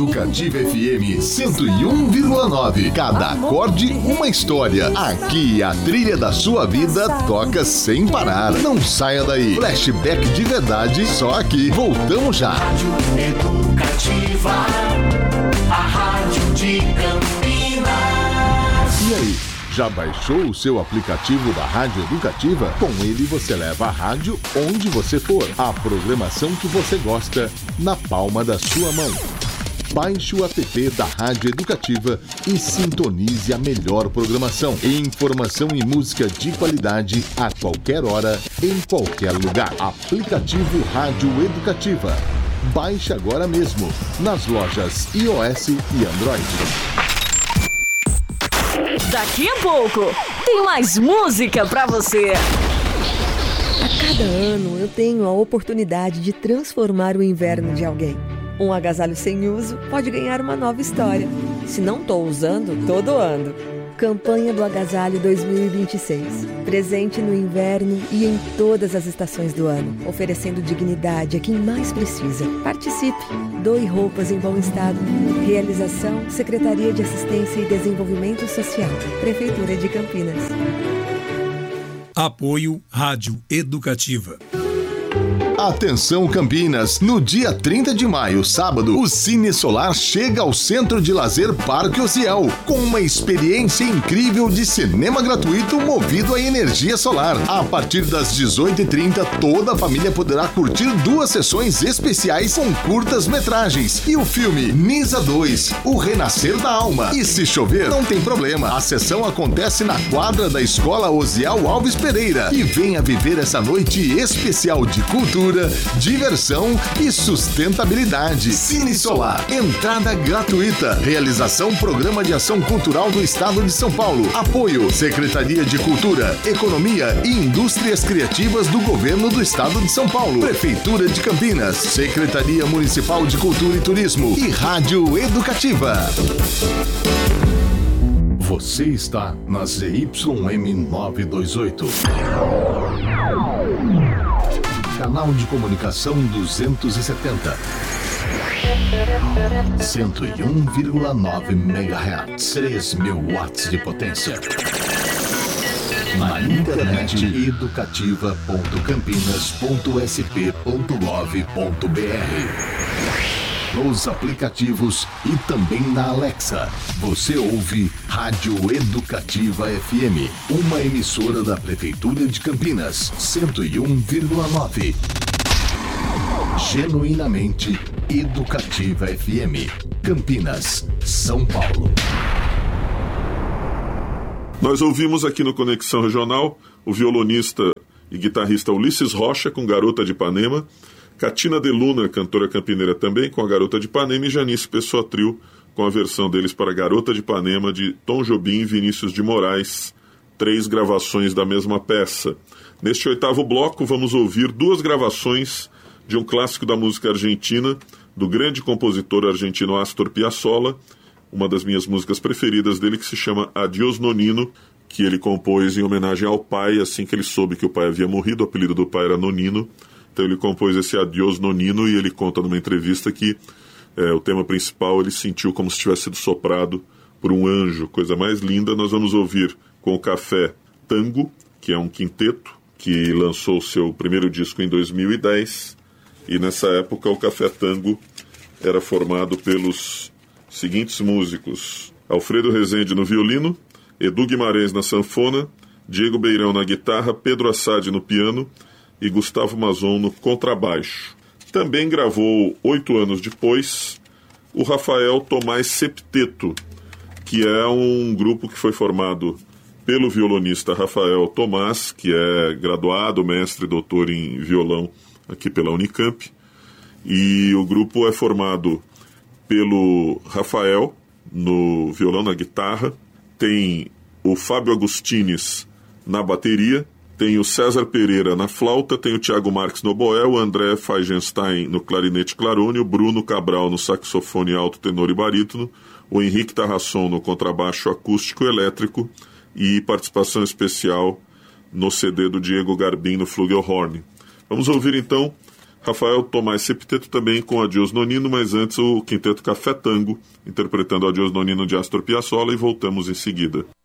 Educativa FM 101,9. Cada acorde uma história. Aqui a trilha da sua vida toca sem parar. Não saia daí. Flashback de verdade só aqui. Voltamos já. Rádio Educativa, a rádio de Campinas. E aí? Já baixou o seu aplicativo da Rádio Educativa? Com ele você leva a rádio onde você for. A programação que você gosta na palma da sua mão. Baixe o app da Rádio Educativa e sintonize a melhor programação. Informação e música de qualidade a qualquer hora, em qualquer lugar. Aplicativo Rádio Educativa. Baixe agora mesmo nas lojas iOS e Android. Daqui a pouco tem mais música pra você. A cada ano eu tenho a oportunidade de transformar o inverno de alguém. Um agasalho sem uso pode ganhar uma nova história. Se não estou usando, tô doando. Campanha do Agasalho 2026. Presente no inverno e em todas as estações do ano, oferecendo dignidade a quem mais precisa. Participe. Doe roupas em bom estado. Realização: Secretaria de Assistência e Desenvolvimento Social. Prefeitura de Campinas. Apoio Rádio Educativa. Atenção Campinas, no dia 30 de maio, sábado, o Cine Solar chega ao Centro de Lazer Parque Ociel, com uma experiência incrível de cinema gratuito movido a energia solar. A partir das 18h30, toda a família poderá curtir 2 sessões especiais com curtas-metragens e o filme Nisa 2, O Renascer da Alma. E se chover, não tem problema, a sessão acontece na quadra da Escola Osiel Alves Pereira. E venha viver essa noite especial de cultura, diversão e sustentabilidade. Cine Solar, entrada gratuita. Realização: Programa de Ação Cultural do Estado de São Paulo. Apoio: Secretaria de Cultura, Economia e Indústrias Criativas do Governo do Estado de São Paulo. Prefeitura de Campinas, Secretaria Municipal de Cultura e Turismo e Rádio Educativa. Você está na ZYM 928. Canal de comunicação 270. 101,9 MHz. 3.000 watts de potência. Na internet educativa.campinas.sp.gov.br. Nos aplicativos e também na Alexa. Você ouve Rádio Educativa FM, uma emissora da Prefeitura de Campinas, 101,9. Genuinamente Educativa FM, Campinas, São Paulo. Nós ouvimos aqui no Conexão Regional o violonista e guitarrista Ulisses Rocha com Garota de Ipanema, Catina de Luna, cantora campineira também, com a Garota de Ipanema, e Janice Pessoa Trio, com a versão deles para Garota de Ipanema, de Tom Jobim e Vinícius de Moraes, 3 gravações da mesma peça. Neste 8º bloco, vamos ouvir 2 gravações de um clássico da música argentina, do grande compositor argentino Astor Piazzolla, uma das minhas músicas preferidas dele, que se chama Adiós Nonino, que ele compôs em homenagem ao pai, assim que ele soube que o pai havia morrido. O apelido do pai era Nonino. Então ele compôs esse Adiós Nonino, e ele conta numa entrevista que o tema principal ele sentiu como se tivesse sido soprado por um anjo, coisa mais linda. Nós vamos ouvir com o Café Tango, que é um quinteto que lançou seu primeiro disco em 2010, e nessa época o Café Tango era formado pelos seguintes músicos: Alfredo Rezende no violino, Edu Guimarães na sanfona, Diego Beirão na guitarra, Pedro Assad no piano e Gustavo Mazon no contrabaixo. Também gravou, 8 anos depois, o Rafael Tomás Septeto, que é um grupo que foi formado pelo violonista Rafael Tomás, que é graduado, mestre e doutor em violão aqui pela Unicamp, e o grupo é formado pelo Rafael no violão, na guitarra, tem o Fábio Agustines na bateria, tem o César Pereira na flauta, tem o Thiago Marques no oboé, o André Feigenstein no clarinete clarone, o Bruno Cabral no saxofone alto, tenor e barítono, o Henrique Tarrasson no contrabaixo acústico e elétrico, e participação especial no CD do Diego Garbim no flugelhorn. Vamos ouvir então Rafael Tomás Septeto também com Adiós Nonino, mas antes o Quinteto Café Tango, interpretando Adiós Nonino de Astor Piazzolla, e voltamos em seguida.